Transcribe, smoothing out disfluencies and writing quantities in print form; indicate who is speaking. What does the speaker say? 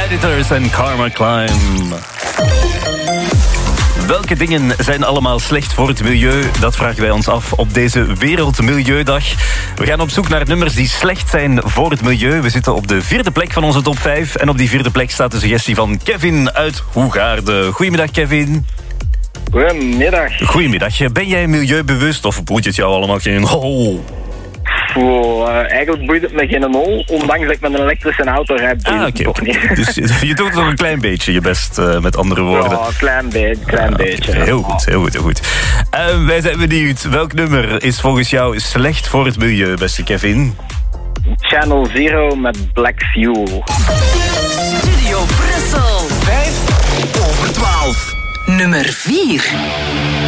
Speaker 1: Editors en Karma Climb. Welke dingen zijn allemaal slecht voor het milieu? Dat vragen wij ons af op deze Wereldmilieudag. We gaan op zoek naar nummers die slecht zijn voor het milieu. We zitten op de 4e plek van onze top 5. En op die 4e plek staat de suggestie van Kevin uit Hoegaarden. Goedemiddag, Kevin.
Speaker 2: Goedemiddag.
Speaker 1: Goedemiddag. Ben jij milieubewust of boeit het jou allemaal geen hol?
Speaker 2: Eigenlijk boeit het me geen hol, ondanks dat ik met een elektrische auto rijd.
Speaker 1: Oké. Dus je doet nog een klein beetje je best, met andere woorden.
Speaker 2: Ja, klein beetje.
Speaker 1: Heel goed. Wij zijn benieuwd. Welk nummer is volgens jou slecht voor het milieu, beste Kevin?
Speaker 2: Channel Zero met Black Fuel.
Speaker 3: Studio Brussel. 5 over 12. Nummer 4.